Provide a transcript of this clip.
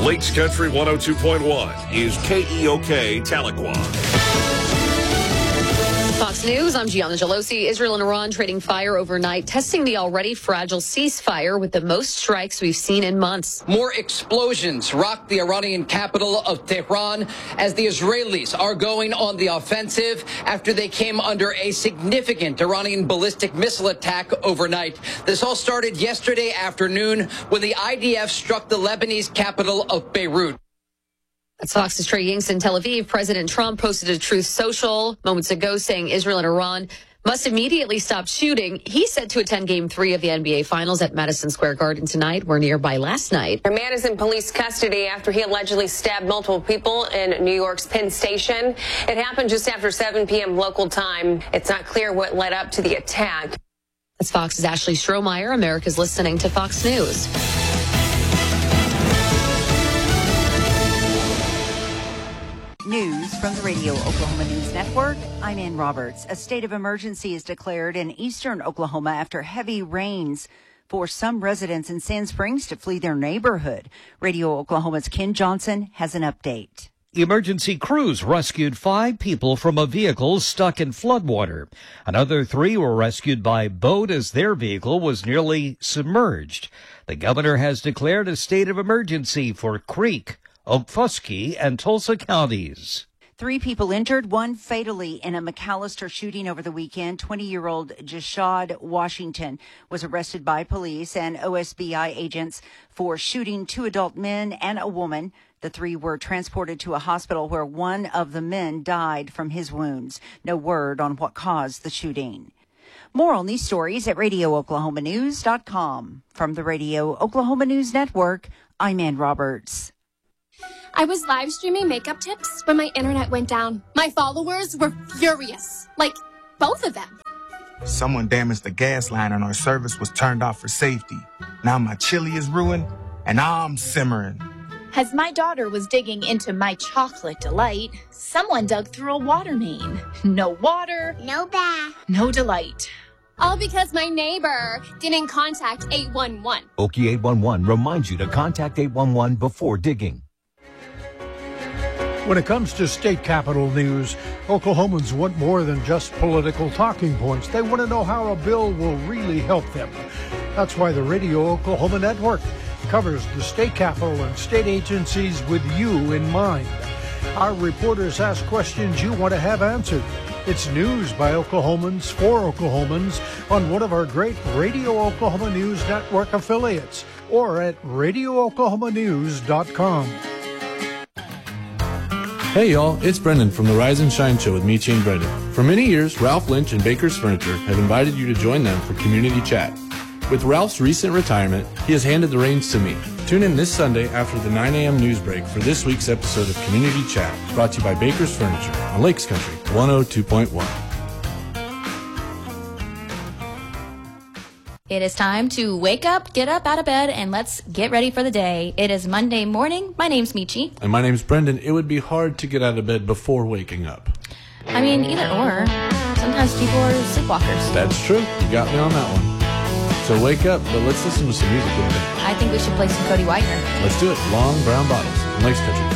Lakes Country 102.1 is KEOK Tahlequah. Fox News, I'm Gianna Gelosi. Israel and Iran trading fire overnight, testing the already fragile ceasefire with the most strikes we've seen in months. More explosions rocked the Iranian capital of Tehran as the Israelis are going on the offensive after they came under a significant Iranian ballistic missile attack overnight. This all started yesterday afternoon when the IDF struck the Lebanese capital of Beirut. That's Fox's Trey Yingst in Tel Aviv. President Trump posted a Truth Social moments ago saying Israel and Iran must immediately stop shooting. He's set to attend Game 3 of the NBA Finals at Madison Square Garden tonight. We're nearby last night. A man is in police custody after he allegedly stabbed multiple people in New York's Penn Station. It happened just after 7 p.m. local time. It's not clear what led up to the attack. That's Fox's Ashley Strohmeyer. America's listening to Fox News. News from the Radio Oklahoma News Network. I'm Ann Roberts. A state of emergency is declared in eastern Oklahoma after heavy rains forced some residents in Sand Springs to flee their neighborhood. Radio Oklahoma's Ken Johnson has an update. Emergency crews rescued 5 people from a vehicle stuck in floodwater. Another 3 were rescued by boat as their vehicle was nearly submerged. The governor has declared a state of emergency for Creek, Okfuskee, and Tulsa counties. 3 people injured, 1 fatally in a McAllister shooting over the weekend. 20-year-old Jashad Washington was arrested by police and OSBI agents for shooting 2 adult men and a woman. The 3 were transported to a hospital where one of the men died from his wounds. No word on what caused the shooting. More on these stories at RadioOklahomaNews.com. From the Radio Oklahoma News Network, I'm Ann Roberts. I was live streaming makeup tips when my internet went down. My followers were furious. Like, both of them. Someone damaged the gas line and our service was turned off for safety. Now my chili is ruined and I'm simmering. As my daughter was digging into my chocolate delight, someone dug through a water main. No water, no bath, no delight. All because my neighbor didn't contact 811. Okie 811 reminds you to contact 811 before digging. When it comes to state capitol news, Oklahomans want more than just political talking points. They want to know how a bill will really help them. That's why the Radio Oklahoma Network covers the state capitol and state agencies with you in mind. Our reporters ask questions you want to have answered. It's news by Oklahomans for Oklahomans on one of our great Radio Oklahoma News Network affiliates or at RadioOklahomaNews.com. Hey y'all, it's Brendan from the Rise and Shine Show with Michi and Brendan. For many years, Ralph Lynch and Baker's Furniture have invited you to join them for community chat. With Ralph's recent retirement, he has handed the reins to me. Tune in this Sunday after the 9 a.m. news break for this week's episode of Community Chat, brought to you by Baker's Furniture on Lakes Country 102.1. It is time to wake up, get up out of bed, and let's get ready for the day. It is Monday morning. My name's Michi. And my name's Brendan. It would be hard to get out of bed before waking up. I mean, either or. Sometimes people are sleepwalkers. That's true. You got me on that one. So wake up, but let's listen to some music. I think we should play some Cody Whitener. Let's do it. Long Brown Bottles, Lakes Country.